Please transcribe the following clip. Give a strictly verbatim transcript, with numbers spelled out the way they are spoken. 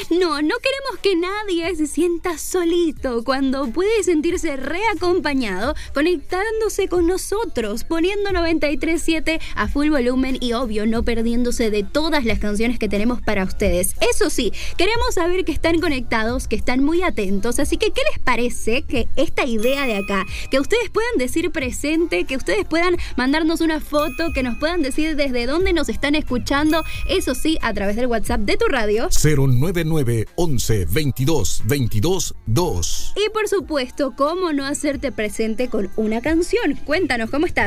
Pues no, no queremos que nadie se sienta solito cuando puede sentirse reacompañado conectándose con nosotros, poniendo noventa y tres punto siete a full volumen y obvio no perdiéndose de todas las canciones que tenemos para ustedes. Eso sí, queremos saber que están conectados, que están muy atentos, así que ¿qué les parece que esta idea de acá, que ustedes puedan decir presente, que ustedes puedan mandarnos una foto, que nos puedan decir desde dónde nos están escuchando, eso sí, a través del WhatsApp de tu radio cero nueve nueve once veintidós veintidós dos. Y por supuesto, ¿cómo no hacerte presente con una canción? Cuéntanos, ¿cómo estás?